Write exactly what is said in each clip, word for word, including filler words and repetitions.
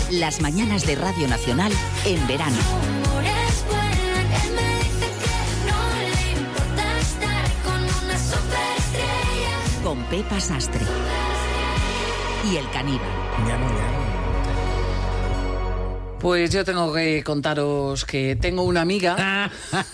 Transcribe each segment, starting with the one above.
Las mañanas de Radio Nacional en verano. Con Pepa Sastre y el caníbal. Ya no, ya no. Pues yo tengo que contaros que tengo una amiga,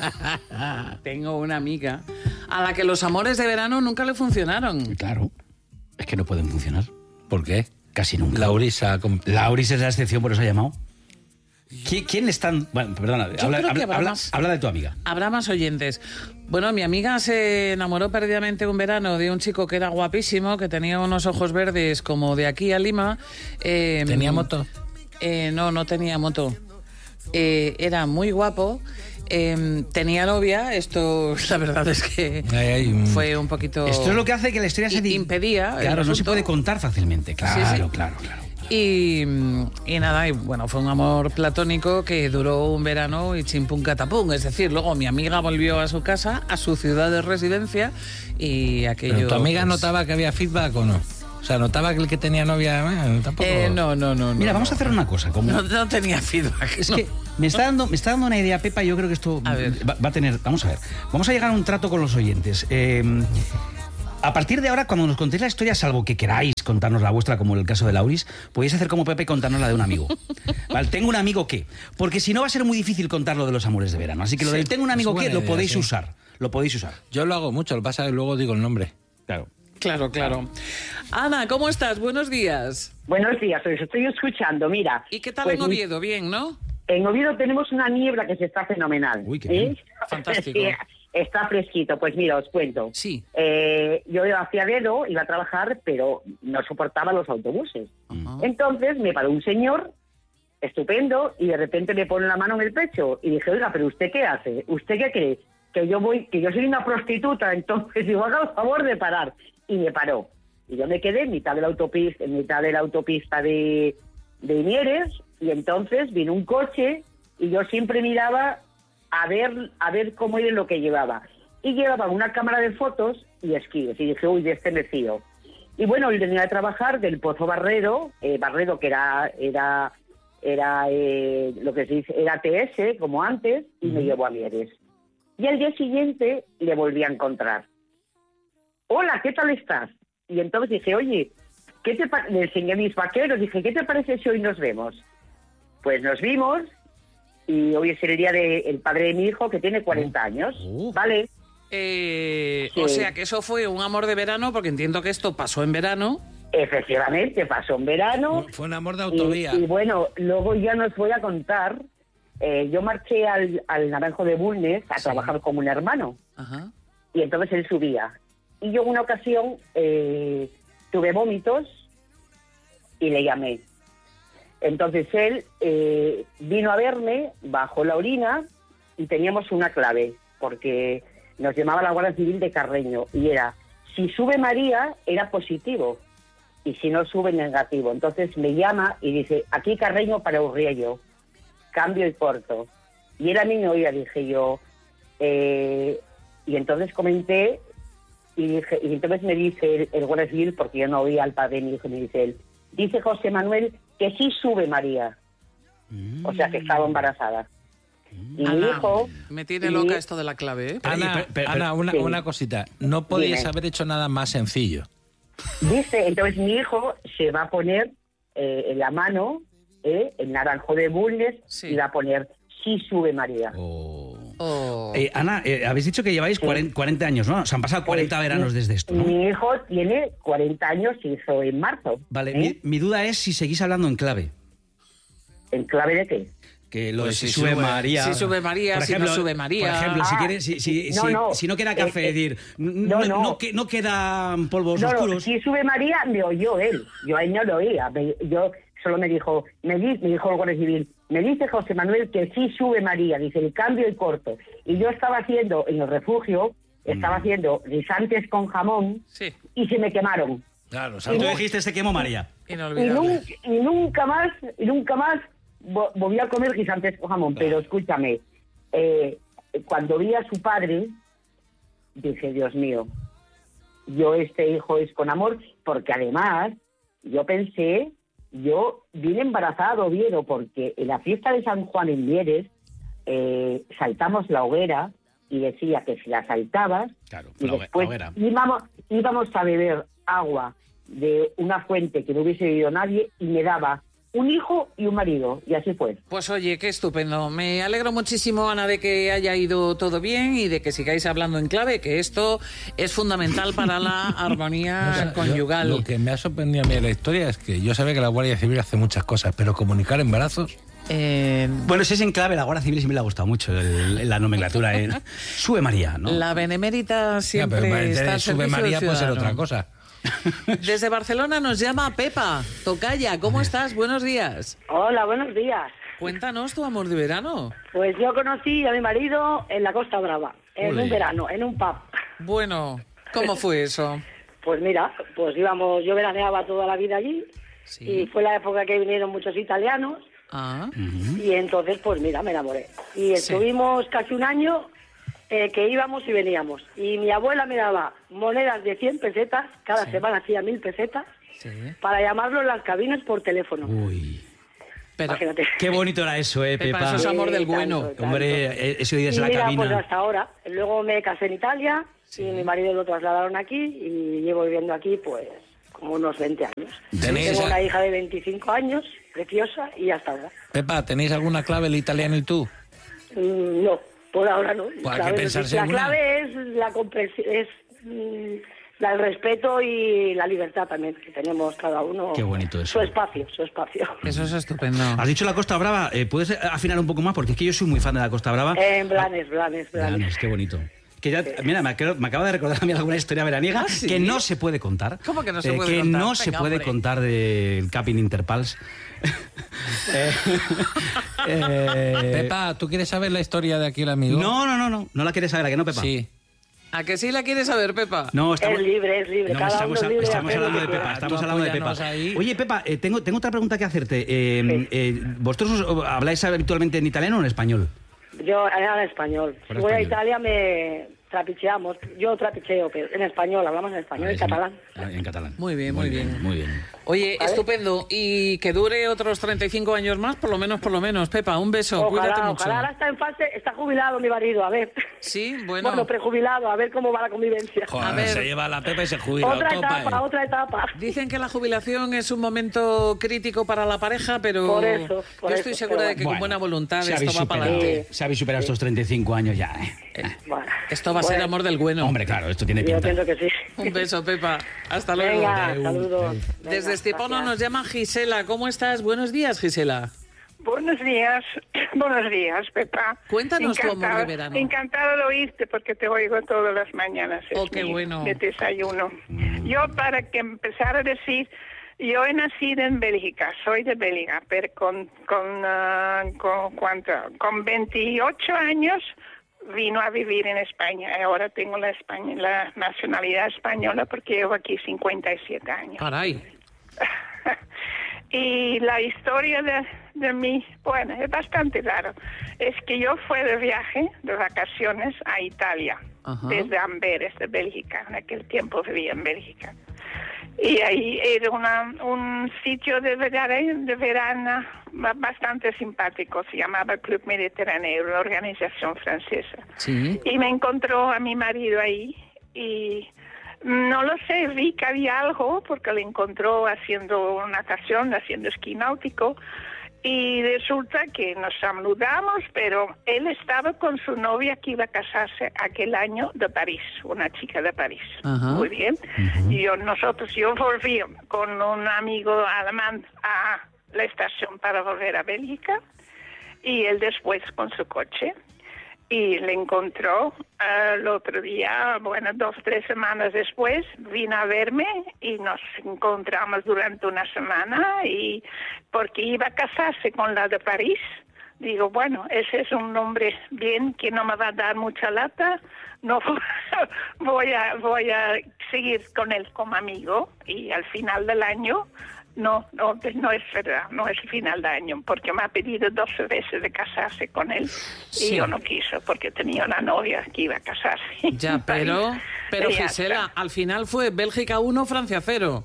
tengo una amiga a la que los amores de verano nunca le funcionaron. Claro, es que no pueden funcionar. ¿Por qué? Casi nunca. Laurisa. Lauris es la excepción, por eso ha llamado. ¿Quién, quién están...? Bueno, perdona, Yo habla, creo que habla, habrá habla, más. habla de tu amiga. Habrá más oyentes. Bueno, mi amiga se enamoró perdidamente un verano de un chico que era guapísimo, que tenía unos ojos verdes como de aquí a Lima. Eh, ¿Tenía moto? Eh, no, no tenía moto. Eh, era muy guapo. Eh, tenía novia. Esto, la verdad es que Ay, ay, mm. fue un poquito... Esto es lo que hace que la historia se... di- impedía el Claro, no se asunto. puede contar fácilmente. Claro, Sí, sí. claro, claro. Y, y nada, y bueno, fue un amor platónico que duró un verano y chimpún catapum. Es decir, luego mi amiga volvió a su casa, a su ciudad de residencia, y aquello... ¿Pero tu amiga pues, notaba que había feedback o no? O sea, ¿notaba que el que tenía novia eh, tampoco? Eh, no, no, no. Mira, no, vamos no. a hacer una cosa. Como... No, no tenía feedback. Es no. que me está dando, me está dando una idea, Pepa, y yo creo que esto A ver. va, va a tener... Vamos a ver. Vamos a llegar a un trato con los oyentes. Eh, a partir de ahora, cuando nos contéis la historia, salvo que queráis contarnos la vuestra, como en el caso de Lauris, podéis hacer como Pepe y contarnos la de un amigo. ¿Vale? Tengo un amigo que... Porque si no va a ser muy difícil contar lo de los amores de verano. Así que lo Sí, del tengo un es amigo buena que lo idea, podéis sí. usar. Lo podéis usar. Yo lo hago mucho, lo que pasa es que luego digo el nombre. Claro. Claro, claro. Ana, ¿cómo estás? Buenos días. Buenos días, os estoy escuchando, mira. ¿Y qué tal pues, en Oviedo? Bien, ¿no? En Oviedo tenemos una niebla que se está fenomenal. Uy, qué bien. Fantástico. Sí, está fresquito, pues mira, os cuento. Sí. Eh, yo hacía dedo, iba a trabajar, pero no soportaba los autobuses. Ajá. Entonces me paró un señor, estupendo, y de repente me pone la mano en el pecho. Y dije, oiga, ¿pero usted qué hace? ¿Usted qué cree? Que yo voy, que yo soy una prostituta, entonces digo, haga el favor de parar. Y me paró. Y yo me quedé en mitad de la autopista, en mitad de la autopista de, de Mieres, y entonces vino un coche, y yo siempre miraba a ver, a ver cómo era lo que llevaba. Y llevaba una cámara de fotos y esquíes. Y dije, uy, de este me fío. Y bueno, él venía a trabajar del Pozo Barredo, eh, Barredo que era, era, era eh, lo que se dice, era T S, como antes, y me llevó a Mieres. Y al día siguiente le volví a encontrar. Hola, ¿qué tal estás? Y entonces dije, oye, ¿qué te pa-? Le enseñé mis vaqueros, dije, ¿qué te parece si hoy nos vemos? Pues nos vimos, y hoy es el día del padre de mi hijo, que tiene cuarenta años, Oh. ¿vale? Eh, Sí. O sea, que eso fue un amor de verano, porque entiendo que esto pasó en verano. Efectivamente, pasó en verano. Fue un amor de Y, autovía. y bueno, luego ya nos voy a contar, eh, yo marché al, al Naranjo de Bulnes a Sí. trabajar como un hermano, Ajá. y entonces él subía. Y yo en una ocasión eh, tuve vómitos y le llamé. Entonces él eh, vino a verme, bajó la orina y teníamos una clave, porque nos llamaba la Guardia Civil de Carreño, y era, si sube María, era positivo, y si no sube, negativo. Entonces me llama y dice, aquí Carreño para Urriello, cambio y corto. Y era mi novia, dije yo. Eh, y entonces comenté, y dije, y entonces me dice el, el Guardia Civil, porque yo no oía al padre de mi hijo, me dice él, dice José Manuel que sí sube María. Mm. O sea, que estaba embarazada. Y mi Ana, hijo... me tiene y- loca esto de la clave, ¿eh? Pero- Ana, pero- pero- Ana, una, sí. una cosita. No podías Dime. haber hecho nada más sencillo. Dice, entonces mi hijo se va a poner eh, en la mano, eh, el naranjo de Bulnes, Sí. y va a poner, sí sube María. Oh. Oh. Eh, Ana, eh, habéis dicho que lleváis Sí. cuarenta, cuarenta años, ¿no? Se han pasado cuarenta Pues, veranos mi- desde esto, ¿no? Mi hijo tiene cuarenta años, se hizo en marzo. Vale, ¿eh? mi, mi duda es si seguís hablando en clave. ¿En clave de qué? Que lo Pues de si si sube, sube- María. si sube María, Por si no sube María. Por ejemplo, si, Ah, quiere, si, si, no, si, no. si no queda café, Eh, eh, decir, no, no, no. no que- no quedan polvos No, no, oscuros. si sube María, me oyó él. Yo a él no lo oía. Me- yo solo me dijo, me, di, me dijo el Guardia Civil, me dice José Manuel que sí sube María, dice el cambio y corto. Y yo estaba haciendo, en el refugio, estaba haciendo guisantes con jamón Sí, y se me quemaron. Claro, Y ¿sabes? tú dijiste, se quemó María. Y, inolvidable. nunca, y nunca más, y nunca más vo- volví a comer guisantes con jamón. Pero escúchame, eh, cuando vi a su padre, dije, Dios mío, yo este hijo es con amor, porque además yo pensé, yo vine embarazada de Oviedo porque en la fiesta de San Juan en Mieres eh, saltamos la hoguera y decía que si la saltabas Claro, y la después hoguera. íbamos, íbamos a beber agua de una fuente que no hubiese bebido nadie y me daba un hijo y un marido, y así fue. Pues oye, qué estupendo. Me alegro muchísimo, Ana, de que haya ido todo bien y de que sigáis hablando en clave, que esto es fundamental para la armonía O sea, conyugal. yo- lo que me ha sorprendido a mí de la historia es que yo sabía que la Guardia Civil hace muchas cosas, pero comunicar embarazos... Eh, Bueno, si es en clave, la Guardia Civil siempre le ha gustado mucho el- la nomenclatura. ¿eh? Sube María, ¿no? La Benemérita siempre Ya, pero está al sube servicio María del puede ser ciudadano. otra cosa. Desde Barcelona nos llama Pepa. Tocaya, ¿cómo estás? Buenos días. Hola, buenos días. Cuéntanos tu amor de verano. Pues yo conocí a mi marido en la Costa Brava, en Ole. un verano, en un pub. Bueno, ¿cómo fue eso? Pues mira, pues íbamos, yo veraneaba toda la vida allí Sí. y fue la época que vinieron muchos italianos Ah, y entonces pues mira, me enamoré. Y estuvimos casi un año eh, que íbamos y veníamos. Y mi abuela me daba monedas de cien pesetas, cada semana hacía mil pesetas, sí. para llamarlo en las cabinas por teléfono. Uy, Pero, Imagínate. qué bonito era eso, ¿eh, Pepa, Pepa? eso es amor del Sí, bueno. tanto, tanto. Hombre, eh, ese día Y en la mira, pues cabina. hasta ahora. Luego me casé en Italia y mi marido lo trasladaron aquí y llevo viviendo aquí pues como unos veinte años. Tenéis- Tengo una hija de veinticinco años, preciosa, y hasta ahora. Pepa, ¿tenéis alguna clave el italiano y tú? Mm, no, por ahora no. Pues hay que ¿Sabes? pensarse la alguna. clave es la comprensión, es mm, la- el respeto y la libertad también, que tenemos cada uno. Qué bonito eso. Su espacio, su espacio. Eso es estupendo. Has dicho la Costa Brava, eh, ¿puedes afinar un poco más? Porque es que yo soy muy fan de la Costa Brava. En Blanes, Blanes, Blanes. Blanes, qué bonito. Que ya, mira, me, acabo- me acaba de recordar a mí alguna historia veraniega ¿Ah, sí? que no se puede contar. ¿Cómo que no se Eh, puede que contar? no se Venga, puede hombre. contar del Capin Interpals. Eh, eh, Pepa, ¿tú quieres saber la historia de aquí el amigo? no, no, no, no. No la quieres saber, ¿a que no, Pepa? Sí. ¿A que sí la quieres saber, Pepa? No, estamos, Es libre, es libre. no, Cada estamos, uno es libre de estamos hacer lo hablando que de Pepa. quiera. Estamos Tú hablando de apóyanos Pepa. ahí. Oye, Pepa, eh, tengo, tengo otra pregunta que hacerte. Eh, eh, ¿Vosotros os- habláis habitualmente en italiano o en español? Yo era en español. Si Por voy a español. Italia me trapicheamos. Yo trapicheo, pero en español, hablamos en español, en Ah, catalán. ah, En catalán. Muy bien, muy bien. Muy bien. Oye, ¿Vale? estupendo. Y que dure otros treinta y cinco años más, por lo menos, por lo menos. Pepa, un beso. Cuídate Ojalá, mucho. ojalá. Ahora está en fase, está jubilado mi marido, a ver. Sí, bueno. Bueno, prejubilado, a ver cómo va la convivencia. Joder, A ver. se lleva la Pepa y se jubila. Otra topa, etapa, eh. otra etapa. Dicen que la jubilación es un momento crítico para la pareja, pero Por eso, por yo estoy eso, segura pero de que Bueno, con buena voluntad se esto habéis va para superado, adelante. se habéis superado estos treinta y cinco años ya. ¿eh? Bueno, Esto va a ser bueno, amor del bueno. Hombre, claro, esto tiene Yo pinta. pienso que sí. Un beso, Pepa. Hasta luego. Venga, Adeu, saludos. adeu. Venga, Desde Estepona gracias. nos llama Gisela. ¿Cómo estás? Buenos días, Gisela. Buenos días, buenos días, Pepa. Cuéntanos tu amor de Encantada- verano. Encantada de oírte porque te oigo todas las mañanas. es Oh, qué mi- bueno. De desayuno. Yo, para que empezar a decir, yo he nacido en Bélgica, soy de Bélgica, pero con, con, ah, con, ¿cuánto? Con veintiocho años vino a vivir en España. Ahora tengo la, España, la nacionalidad española porque llevo aquí cincuenta y siete años. Caray. Y la historia de, de mí, bueno, es bastante raro. Es que yo fui de viaje, de vacaciones, a Italia, Ajá. desde Amberes, de Bélgica. En aquel tiempo vivía en Bélgica. Y ahí era una, un sitio de verano, de verano bastante simpático. Se llamaba Club Mediterráneo, una organización francesa. Sí. Y me encontró a mi marido ahí y no lo sé, vi que había algo porque le encontró haciendo natación, haciendo esquí náutico y resulta que nos saludamos, pero él estaba con su novia que iba a casarse aquel año de París, una chica de París. Ajá. Muy bien. Y yo, nosotros, yo volví con un amigo alemán a la estación para volver a Bélgica y él después con su coche. Y le encontró uh, el otro día, bueno, dos, tres semanas después, vino a verme y nos encontramos durante una semana y porque iba a casarse con la de París, digo, bueno, ese es un nombre bien que no me va a dar mucha lata, no voy a, voy a seguir con él como amigo y al final del año No, no, no es verdad, no es el final de año, porque me ha pedido doce veces de casarse con él Sí. y yo no quiso porque tenía una novia que iba a casarse. Ya, pero, pero Y ya Gisela, está. al final fue Bélgica uno, Francia cero.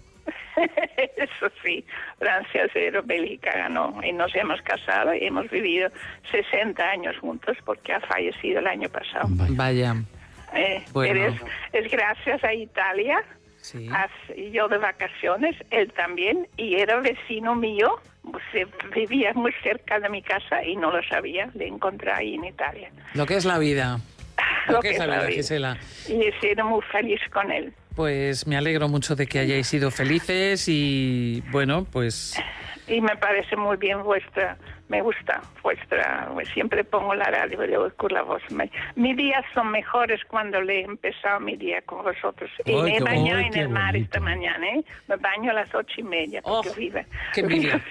Eso sí, Francia cero, Bélgica ganó y nos hemos casado y hemos vivido sesenta años juntos porque ha fallecido el año pasado. Vaya. Eh, Bueno. pero es, es gracias a Italia, Sí. as- yo de vacaciones, él también, y era vecino mío, se vivía muy cerca de mi casa y no lo sabía, le encontré ahí en Italia. Lo que es la vida. Lo, que es la vida, Gisela. Y he sido muy feliz con él. Pues me alegro mucho de que hayáis sido felices y, bueno, pues... Y me parece muy bien vuestra, me gusta vuestra, siempre pongo la radio y oigo la voz. Me, mis días son mejores cuando le he empezado mi día con vosotros. Y Ay, me he qué bañado bonito, en qué el mar bonito. esta mañana, ¿eh? Me baño a las ocho y media porque Oh, vive. qué envidia.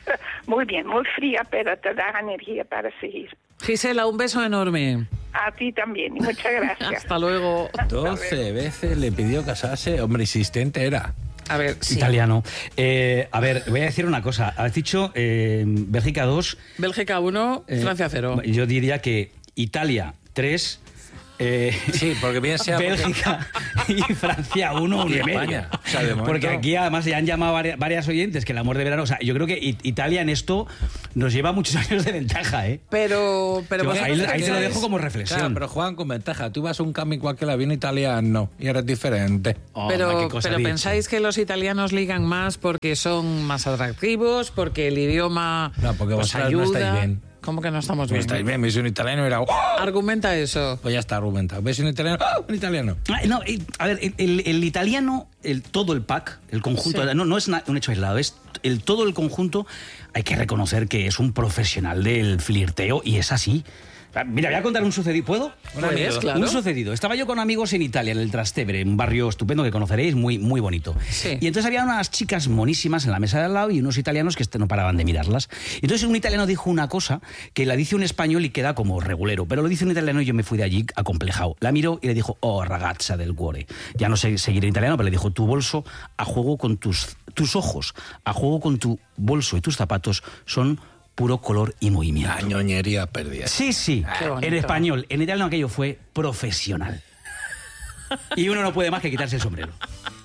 Muy bien, muy fría, pero te da energía para seguir. Gisela, un beso enorme. A ti también, y muchas gracias. Hasta luego. doce veces le pidió casarse. Hombre, insistente era. A ver, sí. Italiano. Eh, a ver, voy a decir una cosa. Has dicho eh, Bélgica dos. Bélgica uno, eh, Francia cero. Yo diría que Italia tres. Eh, Sí, porque bien sea porque- Bélgica y Francia uno, uno Y y medio. España. O sea, de momento- Porque aquí además ya han llamado varias, varias oyentes que el amor de verano. O sea, yo creo que It- Italia en esto nos lleva muchos años de ventaja, ¿eh? Pero, pero Yo ahí, vosotros ahí te lo pensáis- dejo como reflexión. Claro, pero juegan con ventaja. Tú vas a un camping cualquiera bien italiano y eres diferente. Oh, Pero, ma, qué cosa pero dicho. pensáis que los italianos ligan más porque son más atractivos, porque el idioma No, porque pues, vosotras no ayuda. estáis bien. ¿Cómo que no estamos Pues bien? estáis bien, ves un italiano y era... ¡oh! Argumenta eso. Pues ya está argumentado. ¿Ves un italiano? ¡Oh! Un italiano. Ah, No, eh, a ver, el, el- el italiano, el, todo el pack, el conjunto, Sí. no, no es na- un hecho aislado, es el, todo el conjunto, hay que reconocer que es un profesional del flirteo y es así. Ah, Mira, voy a contar un sucedido. ¿Puedo? Una Puedes, anécdota. claro. Un sucedido. Estaba yo con amigos en Italia, en el Trastevere, un barrio estupendo que conoceréis, muy, muy bonito. Sí. Y entonces había unas chicas monísimas en la mesa de al lado y unos italianos que este- no paraban de mirarlas. Y entonces un italiano dijo una cosa que la dice un español y queda como regulero, pero lo dice un italiano y yo me fui de allí acomplejado. La miró y le dijo, oh, ragazza del cuore. Ya no sé seguir en italiano, pero le dijo, tu bolso a juego con tus, tus ojos, a juego con tu bolso y tus zapatos son puro color y movimiento. La ñoñería perdida. Sí, sí. Qué bonito. En español, en italiano aquello fue profesional. Y uno no puede más que quitarse el sombrero.